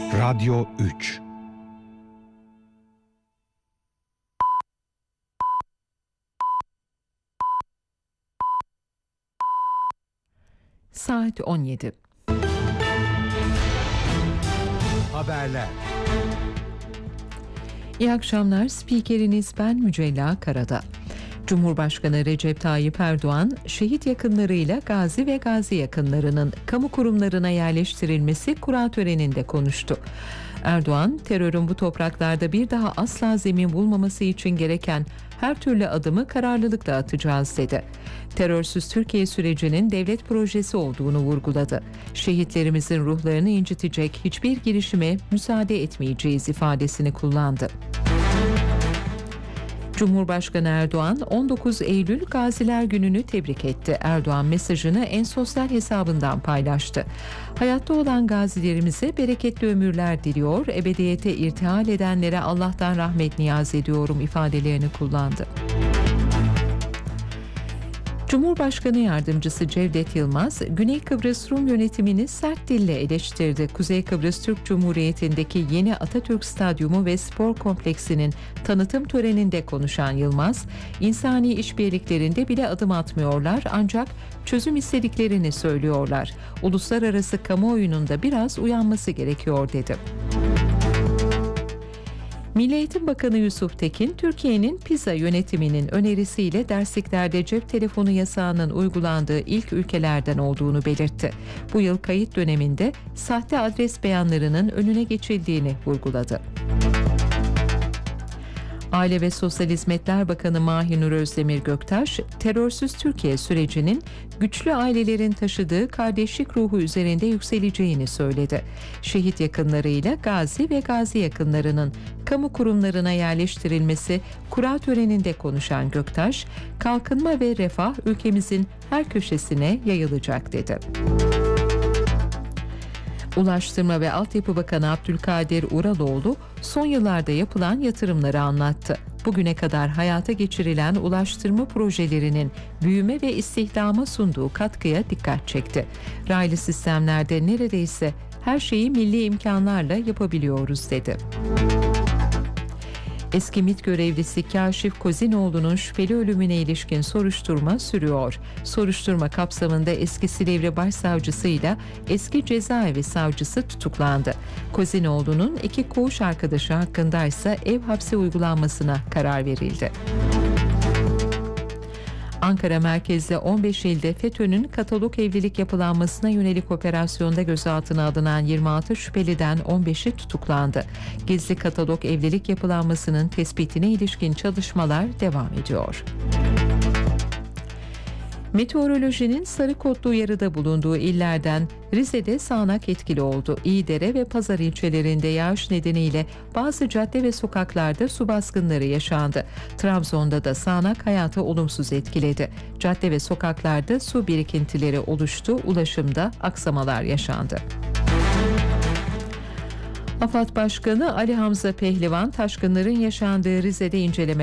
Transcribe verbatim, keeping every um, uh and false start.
Radyo üç. Saat on yedi. Haberler. İyi akşamlar. Spikeriniz ben Mücella Karada. Cumhurbaşkanı Recep Tayyip Erdoğan, şehit yakınlarıyla gazi ve gazi yakınlarının kamu kurumlarına yerleştirilmesi kura töreninde konuştu. Erdoğan, terörün bu topraklarda bir daha asla zemin bulmaması için gereken her türlü adımı kararlılıkla atacağız dedi. Terörsüz Türkiye sürecinin devlet projesi olduğunu vurguladı. Şehitlerimizin ruhlarını incitecek hiçbir girişime müsaade etmeyeceğiz ifadesini kullandı. Cumhurbaşkanı Erdoğan on dokuz Eylül Gaziler Günü'nü tebrik etti. Erdoğan mesajını en sosyal hesabından paylaştı. Hayatta olan gazilerimize bereketli ömürler diliyor, ebediyete irtihal edenlere Allah'tan rahmet niyaz ediyorum ifadelerini kullandı. Cumhurbaşkanı Yardımcısı Cevdet Yılmaz, Güney Kıbrıs Rum yönetimini sert dille eleştirdi. Kuzey Kıbrıs Türk Cumhuriyeti'ndeki yeni Atatürk Stadyumu ve spor kompleksinin tanıtım töreninde konuşan Yılmaz, insani işbirliklerinde bile adım atmıyorlar ancak çözüm istediklerini söylüyorlar. Uluslararası kamuoyunun da biraz uyanması gerekiyor dedi. Milli Eğitim Bakanı Yusuf Tekin, Türkiye'nin PISA yönetiminin önerisiyle dersliklerde cep telefonu yasağının uygulandığı ilk ülkelerden olduğunu belirtti. Bu yıl kayıt döneminde sahte adres beyanlarının önüne geçildiğini vurguladı. Aile ve Sosyal Hizmetler Bakanı Mahinur Özdemir Göktaş, terörsüz Türkiye sürecinin güçlü ailelerin taşıdığı kardeşlik ruhu üzerinde yükseleceğini söyledi. Şehit yakınlarıyla gazi ve gazi yakınlarının kamu kurumlarına yerleştirilmesi kura töreninde konuşan Göktaş, kalkınma ve refah ülkemizin her köşesine yayılacak dedi. Ulaştırma ve Altyapı Bakanı Abdülkadir Uraloğlu son yıllarda yapılan yatırımları anlattı. Bugüne kadar hayata geçirilen ulaştırma projelerinin büyüme ve istihdama sunduğu katkıya dikkat çekti. Raylı sistemlerde neredeyse her şeyi milli imkanlarla yapabiliyoruz dedi. Eski MİT görevlisi Kaşif Kozinoğlu'nun şüpheli ölümüne ilişkin soruşturma sürüyor. Soruşturma kapsamında eski Silivri Başsavcısı ile eski cezaevi savcısı tutuklandı. Kozinoğlu'nun iki koğuş arkadaşı hakkında ise ev hapsi uygulanmasına karar verildi. Ankara merkezli on beş ilde FETÖ'nün katalog evlilik yapılanmasına yönelik operasyonda gözaltına alınan yirmi altı şüpheliden on beşi tutuklandı. Gizli katalog evlilik yapılanmasının tespitine ilişkin çalışmalar devam ediyor. Meteorolojinin sarı kodlu uyarıda bulunduğu illerden Rize'de sağanak etkili oldu. İyidere ve Pazar ilçelerinde yağış nedeniyle bazı cadde ve sokaklarda su baskınları yaşandı. Trabzon'da da sağanak hayatı olumsuz etkiledi. Cadde ve sokaklarda su birikintileri oluştu, ulaşımda aksamalar yaşandı. AFAD Başkanı Ali Hamza Pehlivan, taşkınların yaşandığı Rize'de inceleme